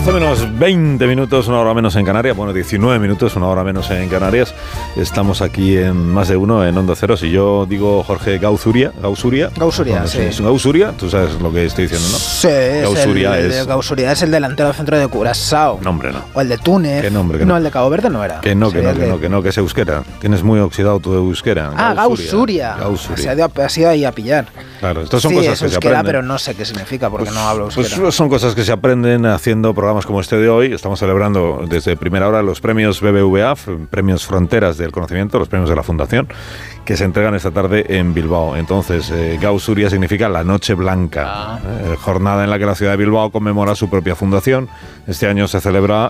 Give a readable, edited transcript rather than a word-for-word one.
12 menos 20 minutos, una hora menos en Canarias. Bueno, 19 minutos, una hora menos en Canarias. Estamos aquí en Más de Uno, en Onda Cero. Si yo digo Jorge Gausuria, bueno, sí. ¿es Gausuria? Tú sabes lo que estoy diciendo, ¿no? Sí, Gausuria es el delantero del centro de Curazao. Nombre, no. O el de Túnez. ¿Qué nombre? No, el de Cabo Verde no era. Que es euskera. Tienes muy oxidado tu euskera. Gausuria. Ha sido ahí a pillar. Claro, estas son cosas que se aprenden. Pero no sé qué significa porque no hablo euskera. Pues son cosas que se aprenden haciendo programas como este de hoy. Estamos celebrando desde primera hora los premios BBVA, premios Fronteras del Conocimiento, los premios de la Fundación, que se entregan esta tarde en Bilbao. Entonces, Gausuria significa la Noche Blanca, jornada en la que la ciudad de Bilbao conmemora su propia fundación. Este año se celebra